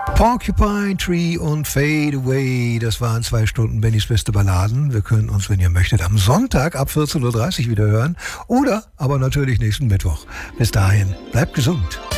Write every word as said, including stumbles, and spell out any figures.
Porcupine Tree und Fade Away, das waren zwei Stunden Bennys beste Balladen. Wir können uns, wenn ihr möchtet, am Sonntag ab vierzehn Uhr dreißig wieder hören oder aber natürlich nächsten Mittwoch. Bis dahin, bleibt gesund.